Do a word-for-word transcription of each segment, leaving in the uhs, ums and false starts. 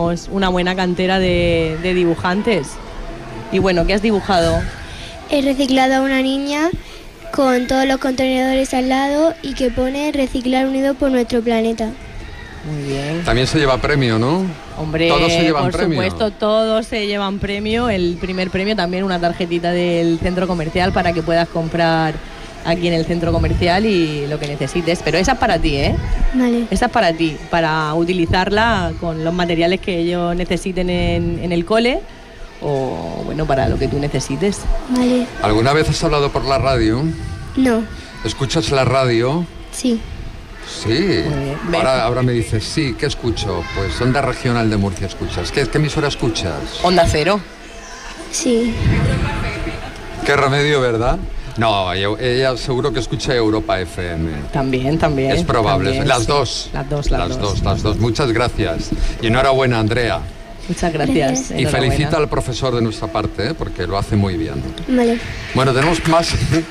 tenemos una buena cantera de, de dibujantes. Y bueno, ¿qué has dibujado? He reciclado a una niña con todos los contenedores al lado y que pone reciclar unido por nuestro planeta. Muy bien. También se lleva premio, ¿no? Hombre, todos se llevan por premio. supuesto, todos se llevan premio. El primer premio también una tarjetita del centro comercial para que puedas comprar aquí en el centro comercial y lo que necesites. Pero esa es para ti, ¿eh? Vale. Esa es para ti, para utilizarla con los materiales que ellos necesiten en, en el cole o, bueno, para lo que tú necesites. Vale. ¿Alguna vez has hablado por la radio? No. ¿Escuchas la radio? Sí. Sí. Ahora, ahora me dices, sí, ¿qué escucho? Pues Onda Regional de Murcia escuchas. ¿Qué, qué emisora escuchas? Onda Cero. Sí. Qué remedio, ¿verdad? No, ella, ella seguro que escucha Europa F M. También, también. Es probable. También, las, sí. dos. las dos. Las, las dos. dos. Las dos. Muchas gracias. Y enhorabuena, Andrea. Muchas gracias. Y felicita al profesor de nuestra parte, ¿eh? Porque lo hace muy bien. Vale. Bueno, tenemos más.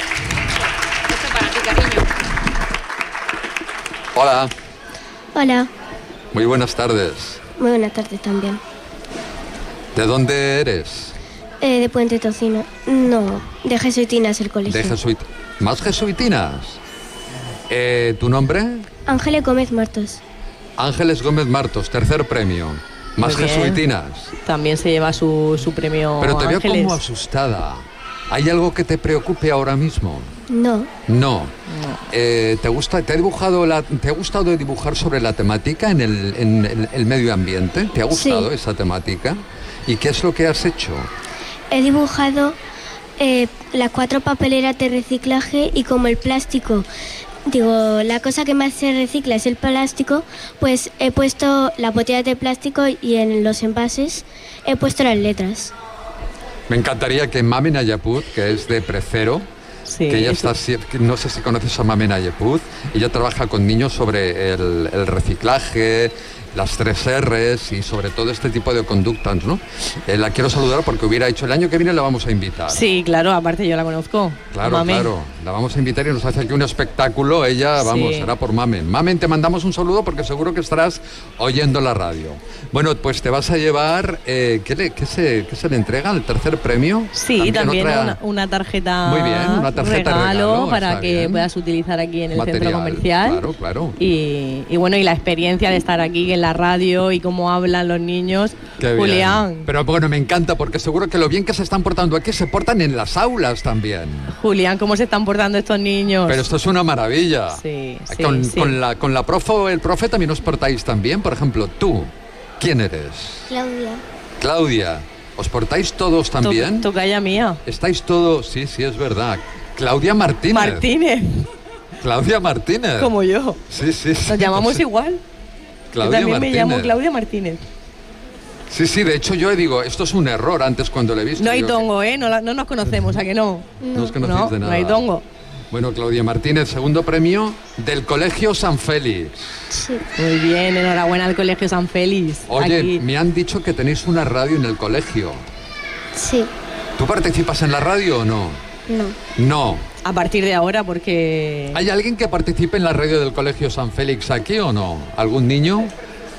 Hola. Hola. Muy buenas tardes. Muy buenas tardes también. ¿De dónde eres? Eh, de Puente Tocino. No, de Jesuitinas el colegio. De Jesuit... ¿Más jesuitinas? Eh, ¿Tu nombre? Ángeles Gómez Martos. Ángeles Gómez Martos, tercer premio. Más Muy bien. jesuitinas. También se lleva su, su premio. Pero te veo Ángeles. como asustada. ¿Hay algo que te preocupe ahora mismo? No. No. Eh, ¿te gusta, te ha dibujado la, te ha gustado dibujar sobre la temática en el, en el, el medio ambiente? ¿Te ha gustado Sí. esa temática? ¿Y qué es lo que has hecho? He dibujado eh, las cuatro papeleras de reciclaje y como el plástico, digo, la cosa que más se recicla es el plástico, pues he puesto las botellas de plástico y en los envases he puesto las letras. Me encantaría que Mame Nayaput, que es de Precero, Sí, que ella eso- está, sie- que no sé si conoces a Mame Nayaput, ella trabaja con niños sobre el, el reciclaje, las tres R's y sobre todo este tipo de conductas, ¿no? Eh, la quiero saludar porque hubiera hecho, el año que viene la vamos a invitar. Sí, claro, aparte yo la conozco. Claro, Mame. claro, la vamos a invitar y nos hace aquí un espectáculo, ella, vamos, Sí. será por Mamen. Mamen, te mandamos un saludo porque seguro que estarás oyendo la radio. Bueno, pues te vas a llevar, eh, ¿qué, le, qué, se, ¿qué se le entrega? ¿El tercer premio? Sí, también, otra- una, una tarjeta, Muy bien, una tarjeta regalo, regalo, para está que bien. puedas utilizar aquí en el Material, centro comercial. claro, claro. Y, y bueno, y la experiencia de estar aquí en la radio y cómo hablan los niños. Qué bien. Julián, Pero bueno, me encanta porque seguro que lo bien que se están portando aquí se portan en las aulas también. Julián, ¿cómo se están portando estos niños? Pero esto es una maravilla. Sí, sí, con, sí. con la, con la profe o el profe también os portáis también. Por ejemplo, tú, ¿quién eres? Claudia. Claudia, ¿os portáis todos To- también? Tocaya mía. ¿Estáis todos? Sí, sí, es verdad. Claudia Martínez. Martínez, Claudia Martínez. como yo. Sí, sí, sí. Nos llamamos igual. Claudia yo también Martínez. me llamo Claudia Martínez. Sí, sí, de hecho yo digo, esto es un error antes cuando le he visto. No hay digo, tongo, ¿eh? No, la- no nos conocemos, ¿a que no? No os conocéis No, de nada. no hay tongo. Bueno, Claudia Martínez, segundo premio del Colegio San Félix. Sí. Muy bien, enhorabuena al Colegio San Félix. Oye, Aquí. me han dicho que tenéis una radio en el colegio. Sí. ¿Tú participas en la radio o no? No. No. A partir de ahora, porque... ¿Hay alguien que participe en la radio del Colegio San Félix aquí o no? ¿Algún niño?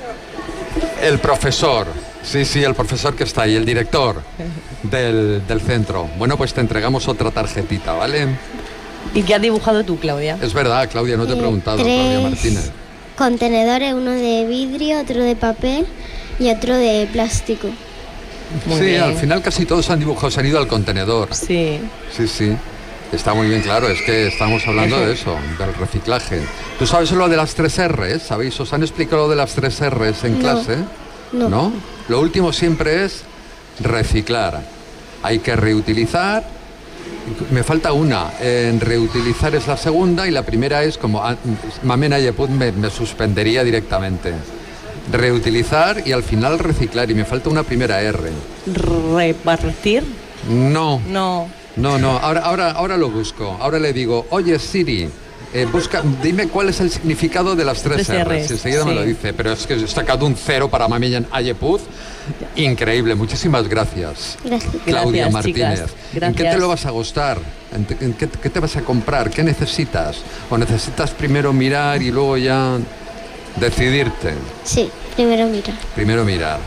El profesor. Sí, sí, el profesor que está ahí, el director del, del centro. Bueno, pues te entregamos otra tarjetita, ¿vale? ¿Y qué has dibujado tú, Claudia? Es verdad, Claudia, no te he Eh, preguntado, tres Claudia Martínez. Contenedores, uno de vidrio, otro de papel y otro de plástico. Muy sí, bien. al final casi todos han dibujado, se han ido al contenedor. Sí. Sí, sí. Está muy bien claro, es que estamos hablando de eso, del reciclaje. ¿Tú sabes lo de las tres R's? ¿Sabéis? ¿Os han explicado lo de las tres R's en No. clase? No. Lo último siempre es reciclar. Hay que reutilizar. Me falta una. En reutilizar es la segunda y la primera es como... ah, Mame Nayaput me, me suspendería directamente. Reutilizar y al final reciclar. Y me falta una primera R. ¿Repartir? No. No. No, no, ahora, ahora, ahora lo busco. Ahora le digo, oye Siri, eh, busca, dime cuál es el significado de las tres Tres R's. Rs, Enseguida me sí. lo dice, pero es que he sacado un cero para Mame Nayaput. Increíble, muchísimas gracias. Gracias. Claudia Gracias, Martínez. chicas. ¿En qué te Gracias. lo vas a gustar? ¿En, te- en qué, qué te vas a comprar? ¿Qué necesitas? ¿O necesitas primero mirar y luego ya decidirte? Sí, primero mira. Primero mirar.